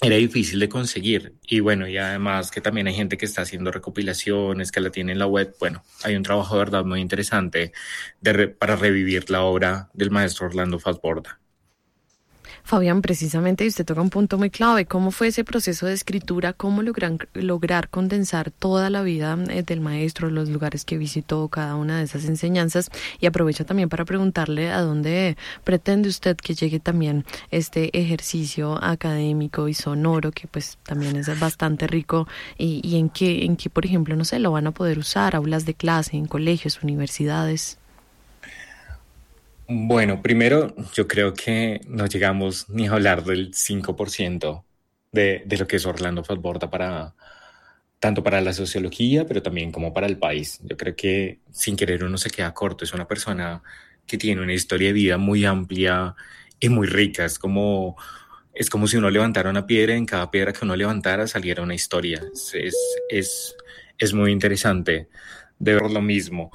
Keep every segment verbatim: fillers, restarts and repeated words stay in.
era difícil de conseguir. Y bueno, y además que también hay gente que está haciendo recopilaciones, que la tiene en la web. Bueno, hay un trabajo de verdad muy interesante de re- para revivir la obra del maestro Orlando Fassborda. Fabián, precisamente usted toca un punto muy clave. ¿Cómo fue ese proceso de escritura? ¿Cómo logran, lograr condensar toda la vida eh, del maestro, los lugares que visitó, cada una de esas enseñanzas? Y aprovecho también para preguntarle a dónde pretende usted que llegue también este ejercicio académico y sonoro, que pues también es bastante rico, y, y en qué, en qué, por ejemplo, no sé, lo van a poder usar, aulas de clase, en colegios, universidades. Bueno, primero yo creo que no llegamos ni a hablar del cinco por ciento de, de lo que es Orlando Fassborda para, tanto para la sociología, pero también como para el país. Yo creo que sin querer uno se queda corto. Es una persona que tiene una historia de vida muy amplia y muy rica. Es como, es como si uno levantara una piedra y en cada piedra que uno levantara saliera una historia. Es, es, es, es muy interesante de ver lo mismo.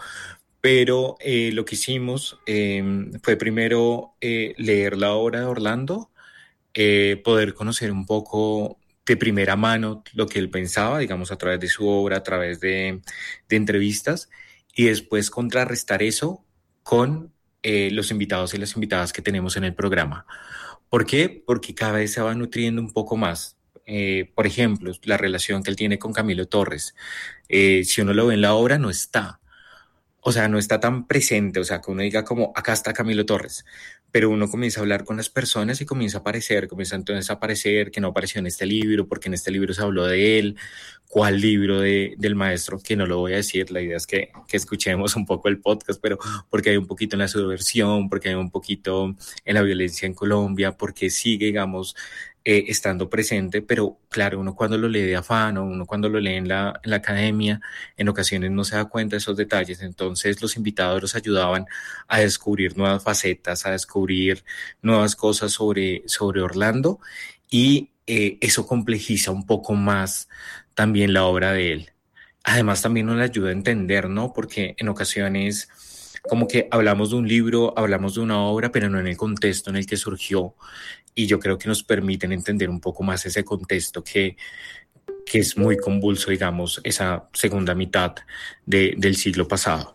Pero eh, lo que hicimos eh, fue primero eh, leer la obra de Orlando, eh, poder conocer un poco de primera mano lo que él pensaba, digamos, a través de su obra, a través de, de entrevistas, y después contrarrestar eso con eh, los invitados y las invitadas que tenemos en el programa. ¿Por qué? Porque cada vez se va nutriendo un poco más. Eh, por ejemplo, la relación que él tiene con Camilo Torres. Eh, si uno lo ve en la obra, no está, o sea, no está tan presente, o sea, que uno diga como, acá está Camilo Torres, pero uno comienza a hablar con las personas y comienza a aparecer, comienza entonces a aparecer que no apareció en este libro, porque en este libro se habló de él, cuál libro de, del maestro, que no lo voy a decir, la idea es que, que escuchemos un poco el podcast, pero porque hay un poquito en la subversión, porque hay un poquito en la violencia en Colombia, porque sigue, digamos, eh, estando presente, pero claro, uno cuando lo lee de afán o uno cuando lo lee en la, en la academia, en ocasiones no se da cuenta de esos detalles. Entonces los invitados los ayudaban a descubrir nuevas facetas, a descubrir nuevas cosas sobre, sobre Orlando, y eh, eso complejiza un poco más también la obra de él. Además también nos ayuda a entender, ¿no? Porque en ocasiones como que hablamos de un libro, hablamos de una obra, pero no en el contexto en el que surgió. Y yo creo que nos permiten entender un poco más ese contexto que, que es muy convulso, digamos, esa segunda mitad de, del siglo pasado.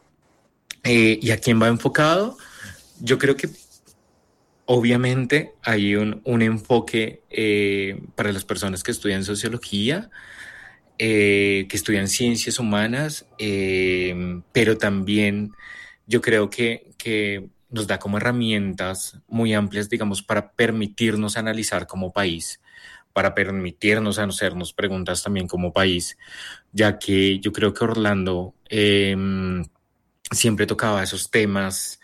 Eh, ¿Y a quién va enfocado? Yo creo que obviamente hay un, un enfoque eh, para las personas que estudian sociología, eh, que estudian ciencias humanas, eh, pero también yo creo que, que nos da como herramientas muy amplias, digamos, para permitirnos analizar como país, para permitirnos hacernos preguntas también como país, ya que yo creo que Orlando eh, siempre tocaba esos temas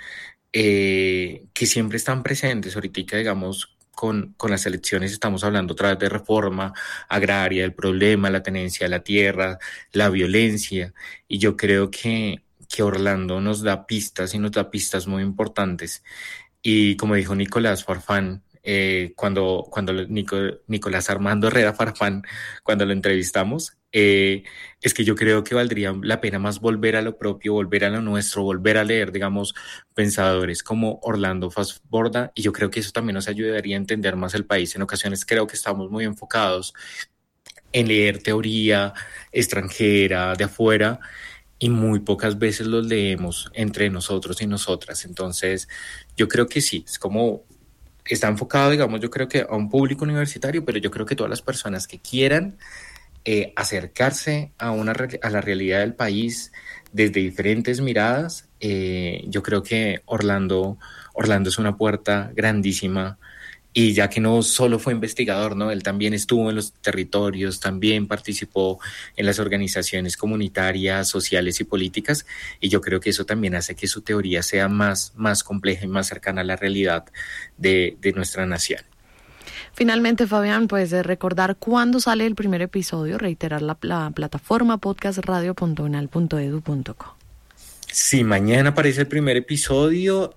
eh, que siempre están presentes. Ahorita, digamos, con, con las elecciones estamos hablando otra vez de reforma agraria, el problema, la tenencia de la tierra, la violencia, y yo creo que, que Orlando nos da pistas y nos da pistas muy importantes. Y como dijo Nicolás Farfán, eh, cuando, cuando Nico, Nicolás Armando Herrera Farfán, cuando lo entrevistamos, eh, es que yo creo que valdría la pena más volver a lo propio, volver a lo nuestro, volver a leer, digamos, pensadores como Orlando Fassborda, y yo creo que eso también nos ayudaría a entender más el país. En ocasiones creo que estamos muy enfocados en leer teoría extranjera, de afuera, y muy pocas veces los leemos entre nosotros y nosotras. Entonces, yo creo que sí, es como está enfocado, digamos, yo creo que a un público universitario, pero yo creo que todas las personas que quieran eh, acercarse a, una, a la realidad del país desde diferentes miradas, eh, yo creo que Orlando, Orlando es una puerta grandísima. Y ya que no solo fue investigador, ¿no? Él también estuvo en los territorios, también participó en las organizaciones comunitarias, sociales y políticas, y yo creo que eso también hace que su teoría sea más, más compleja y más cercana a la realidad de, de nuestra nación. Finalmente, Fabián, pues de recordar cuándo sale el primer episodio, reiterar la, la plataforma podcast radio punto unal punto edu punto co. Sí, mañana aparece el primer episodio.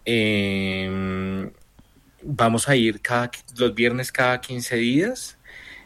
Eh, vamos a ir cada, los viernes cada quince días.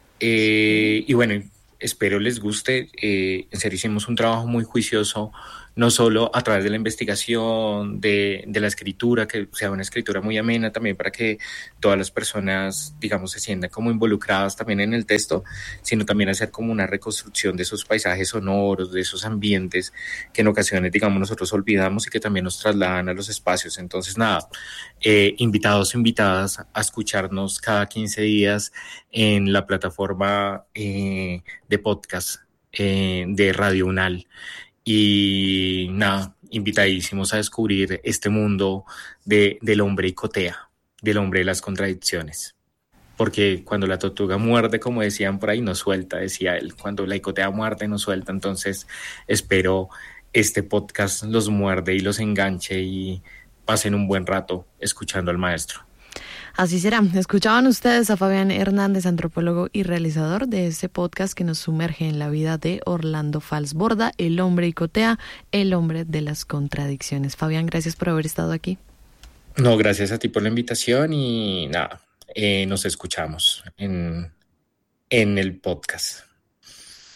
Eh, y bueno, espero les guste. Eh, en serio, hicimos un trabajo muy juicioso no solo a través de la investigación, de, de la escritura, que sea una escritura muy amena también para que todas las personas, digamos, se sientan como involucradas también en el texto, sino también hacer como una reconstrucción de esos paisajes sonoros, de esos ambientes que en ocasiones, digamos, nosotros olvidamos y que también nos trasladan a los espacios. Entonces, nada, eh, invitados, invitadas a escucharnos cada quince días en la plataforma eh, de podcast eh, de Radio Unal. Y nada, invitadísimos a descubrir este mundo de, del hombre icotea, del hombre de las contradicciones. Porque cuando la tortuga muerde, como decían por ahí, no suelta, decía él. Cuando la icotea muerde, no suelta. Entonces, espero este podcast los muerde y los enganche y pasen un buen rato escuchando al maestro. Así será. Escuchaban ustedes a Fabián Hernández, antropólogo y realizador de este podcast que nos sumerge en la vida de Orlando Falsborda, el hombre icotea, el hombre de las contradicciones. Fabián, gracias por haber estado aquí. No, gracias a ti por la invitación y nada, eh, nos escuchamos en, en el podcast.